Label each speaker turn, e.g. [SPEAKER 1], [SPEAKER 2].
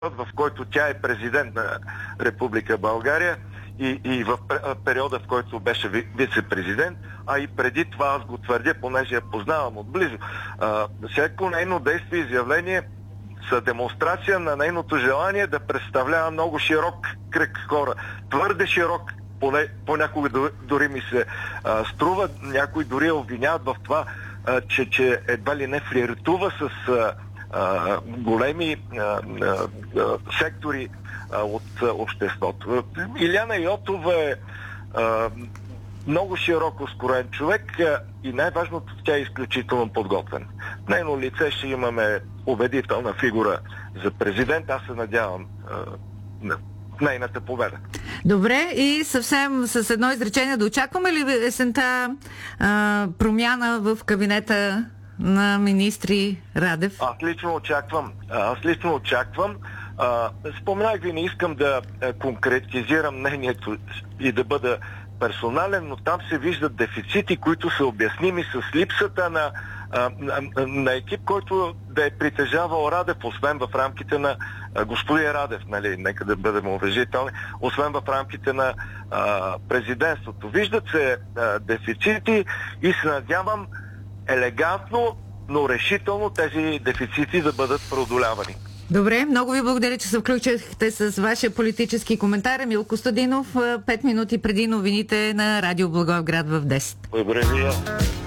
[SPEAKER 1] в който тя е президент на Република България и в периода, в който беше вице-президент, а и преди това аз го твърдя, понеже я познавам отблизо. Всяко нейно действие и изявление са демонстрация на нейното желание да представлява много широк кръг хора. Твърде широк, понякога дори ми се струва, някои дори обвиняват в това, че едва ли не флиртува с големи сектори от обществото. Илияна Йотова е много широко скроен човек и най-важното, тя е изключително подготвен. В нейно лице ще имаме убедителна фигура за президент. Аз се надявам на нейната победа.
[SPEAKER 2] Добре, и съвсем с едно изречение да очакваме ли есента промяна в кабинета на министри Радев?
[SPEAKER 1] Аз лично очаквам. Споменах ви, не искам да конкретизирам мнението и да бъда персонален, но там се виждат дефицити, които са обясними с липсата на екип, който да е притежавал Радев, освен в рамките на господин Радев, нали, нека да бъдем уважителни, освен в рамките на президентството. Виждат се дефицити и се надявам елегантно, но решително тези дефицити да бъдат преодолявани.
[SPEAKER 2] Добре, много ви благодаря, че се включихте с вашия политически коментар. Емил Костадинов, 5 минути преди новините на Радио Благоевград в 10.
[SPEAKER 1] Благодаря ви.